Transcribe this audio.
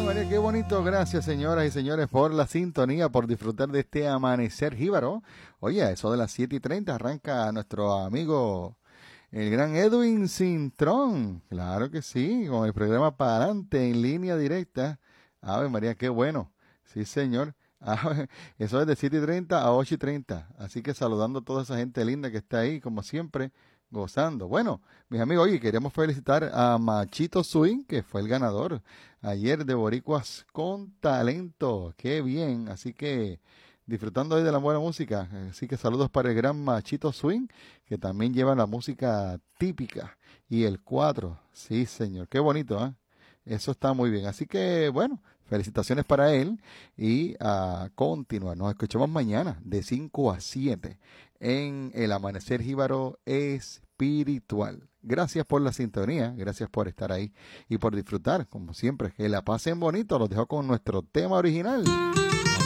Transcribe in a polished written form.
María, qué bonito. Gracias, señoras y señores, por la sintonía, por disfrutar de este amanecer jíbaro. Oye, eso de las 7:30 arranca nuestro amigo, el gran Edwin Cintrón. Claro que sí, con el programa para adelante en línea directa. Ave María, qué bueno. Sí, señor. Eso es de 7:30 a 8:30. Así que saludando a toda esa gente linda que está ahí, como siempre, gozando. Bueno, mis amigos, oye, queríamos felicitar a Machito Swing, que fue el ganador ayer de Boricuas con Talento. Qué bien. Así que disfrutando hoy de la buena música. Así que saludos para el gran Machito Swing, que también lleva la música típica. Y el 4. Sí, señor. Qué bonito, ¿eh? Eso está muy bien. Así que, bueno, felicitaciones para él y a continuar. Nos escuchamos mañana de 5 a 7 en el Amanecer Jíbaro Espiritual. Gracias por la sintonía, gracias por estar ahí y por disfrutar, como siempre. Que la pasen bonito. Los dejo con nuestro tema original.